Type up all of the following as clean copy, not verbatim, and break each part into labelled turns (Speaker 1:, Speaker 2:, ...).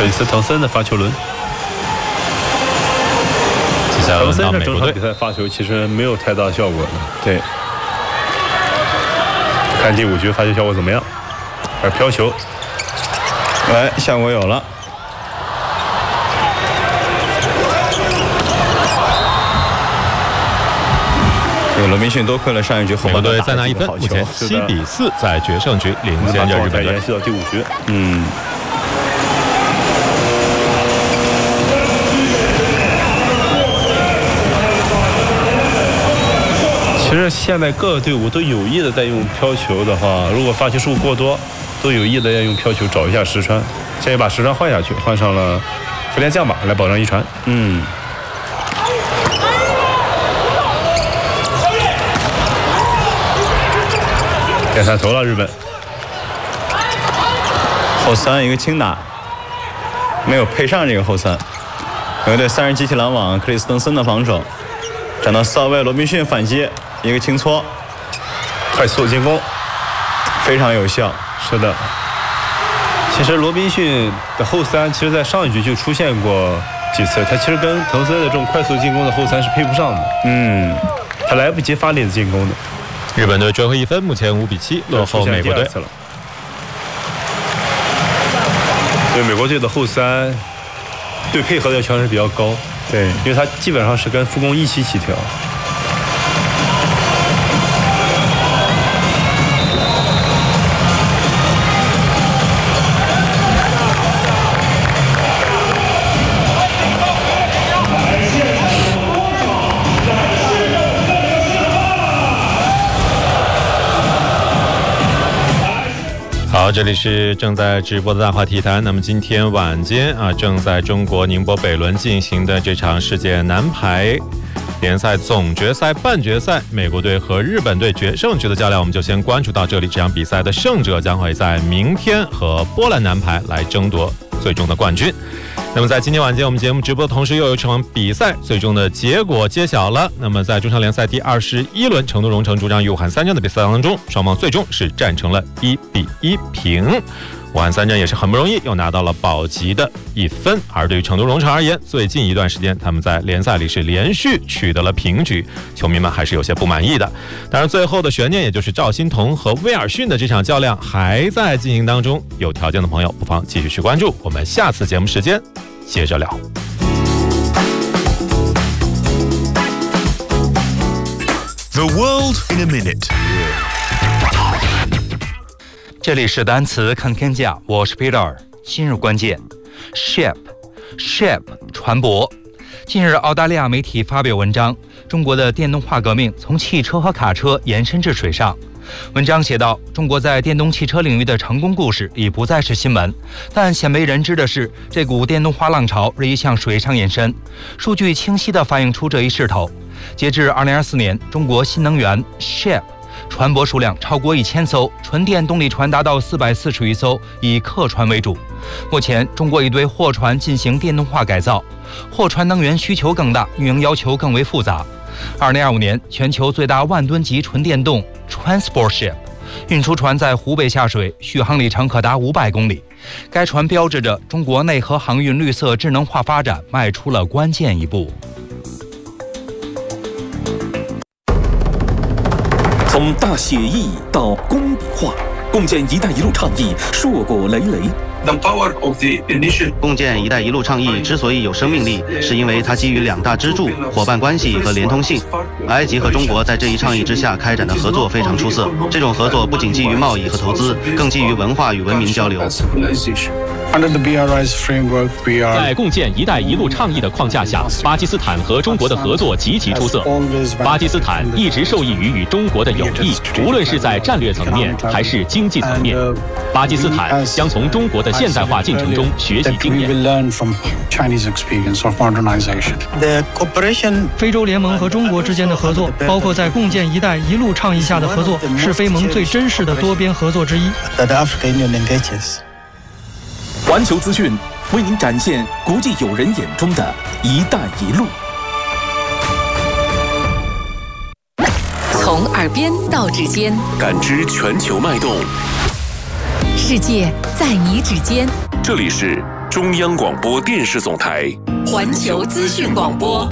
Speaker 1: 这一次滕森的发球轮。滕森这整场比赛发球其实没有太大效果的。对，看第5局发球效果怎么样？而飘球，
Speaker 2: 来，效果有了。罗宾逊多亏了上一局后半
Speaker 3: 队再拿1分，目前7比4在决胜局领先着日本队，
Speaker 1: 延续到第5局。其实现在各个队伍都有意的在用飘球的话，如果发球数过多，都有意的要用飘球找一下石川。现在把石川换下去，换上了福连降马来保障一传。点3投了日本，
Speaker 2: 后3一个轻打，没有配上这个后3。美国队3人集体拦网，克里斯滕森的防守，站到4号位，罗宾逊反击，一个轻搓，
Speaker 1: 快速进攻，
Speaker 2: 非常有效。
Speaker 1: 是的，其实罗宾逊的后3，其实在上一局就出现过几次，他其实跟滕森的这种快速进攻的后3是配不上的。他来不及发力的进攻的。
Speaker 3: 日本队追回1分，目前5比7落后美国队。
Speaker 1: 对美国队的后3，对配合的强是比较高。对，因为他基本上是跟副攻一起起跳。
Speaker 3: 好，这里是正在直播的大话体坛。那么今天晚间正在中国宁波北仑进行的这场世界男排联赛总决赛半决赛，美国队和日本队决胜局的较量，我们就先关注到这里。这场比赛的胜者将会在明天和波兰男排来争夺最终的冠军。那么在今天晚间我们节目直播的同时，又有一场比赛最终的结果揭晓了。那么在中超联赛第21轮，成都荣城主场与武汉三镇的比赛当中，双方最终是战成了1比1平。武汉三镇也是很不容易又拿到了保级的1分，而对于成都荣城而言，最近一段时间他们在联赛里是连续取得了平局，球迷们还是有些不满意的。当然最后的悬念，也就是赵心童和威尔逊的这场较量还在进行当中，有条件的朋友不妨继续去关注。我们下次节目时间接着聊。
Speaker 4: The world in a minute。
Speaker 5: 这里是单词看天价，我是 Peter。今日关键 ，Ship 船舶。近日，澳大利亚媒体发表文章，中国的电动化革命从汽车和卡车延伸至水上。文章写道，中国在电动汽车领域的成功故事已不再是新闻，但鲜为人知的是，这股电动化浪潮日益向水上延伸。数据清晰地反映出这一势头。截至2024年，中国新能源 Ship船舶数量超过1000艘，纯电动力船达到440余艘，以客船为主。目前，中国已对货船进行电动化改造，货船能源需求更大，运营要求更为复杂。2025年，全球最大万吨级纯电动 Transport Ship 运输船在湖北下水，续航里程可达500公里。该船标志着中国内河航运绿色智能化发展迈出了关键一步。
Speaker 6: 从大写意到工笔画，共建“一带一路”倡议硕果累累。
Speaker 7: 共建“一带一路”倡议之所以有生命力，是因为它基于2大支柱：伙伴关系和连通性。埃及和中国在这一倡议之下开展的合作非常出色。这种合作不仅基于贸易和投资，更基于文化与文明交流。
Speaker 8: 在共建“一带一路”倡议的框架下，巴基斯坦和中国的合作极其出色。巴基斯坦一直受益于与中国的友谊，无论是在战略层面还是经济层面。巴基斯坦将从中国的现代化进程中学习经验。
Speaker 9: 非洲联盟和中国之间的合作，包括在共建“一带一路”倡议下的合作，是非盟最真实的多边合作之一。
Speaker 6: 环球资讯为您展现国际友人眼中的“一带一路”。
Speaker 10: 从耳边到指尖，
Speaker 4: 感知全球脉动。
Speaker 10: 世界在你指尖。
Speaker 4: 这里是
Speaker 10: 中央广播电视总台
Speaker 11: 环球资讯广播。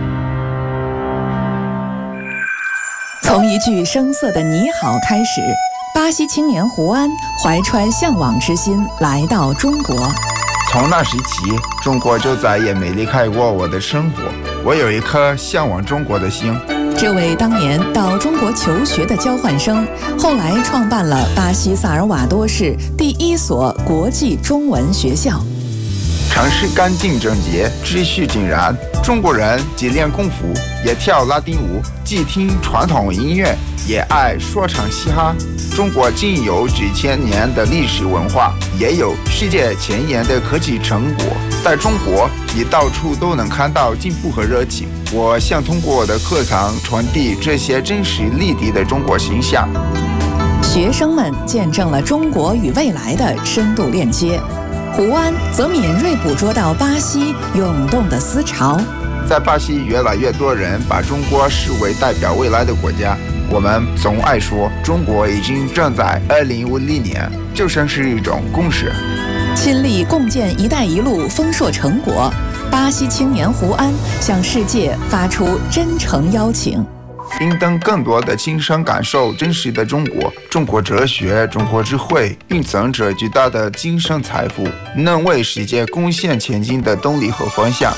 Speaker 12: 从一句生涩的你好开始，巴西青年胡安怀揣向往之心来到中国。
Speaker 13: 从那时起，中国就再也没离开过我的生活。我有一颗向往中国的心。
Speaker 12: 这位当年到中国求学的交换生，后来创办了巴西萨尔瓦多市第1所国际中文学校。
Speaker 13: 城市干净整洁，秩序井然。中国人既练功夫，也跳拉丁舞，既听传统音乐，也爱说唱嘻哈。中国既有几千年的历史文化，也有世界前沿的科技成果。在中国，你到处都能看到进步和热情。我想通过我的课堂传递这些真实立体的中国形象。
Speaker 12: 学生们见证了中国与未来的深度链接。胡安则敏锐捕捉到巴西涌动的思潮。
Speaker 13: 在巴西，越来越多人把中国视为代表未来的国家。我们总爱说，中国已经站在2050年，就像是一种共识。
Speaker 12: 亲历共建“一带一路”丰硕成果，巴西青年胡安向世界发出真诚邀请。
Speaker 13: 并等更多的亲身感受真实的中国，中国哲学、中国智慧蕴藏着巨大的精神财富，能为世界贡献前进的动力和方向。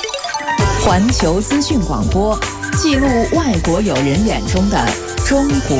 Speaker 12: 环球资讯广播，记录外国友人眼中的中国。